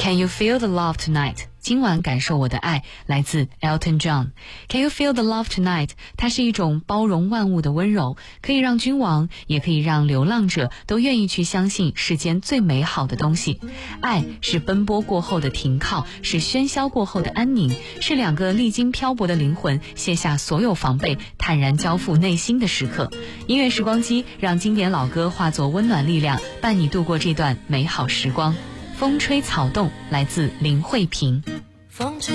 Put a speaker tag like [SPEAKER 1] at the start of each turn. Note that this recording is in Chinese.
[SPEAKER 1] Can you feel the love tonight？ 今晚感受我的爱，来自 Elton John。 Can you feel the love tonight？ 它是一种包容万物的温柔，可以让君王，也可以让流浪者都愿意去相信世间最美好的东西。爱是奔波过后的停靠，是喧嚣过后的安宁，是两个历经漂泊的灵魂卸下所有防备，坦然交付内心的时刻。音乐时光机，让经典老歌化作温暖力量，伴你度过这段美好时光。风吹草动，来自林慧萍。
[SPEAKER 2] 风吹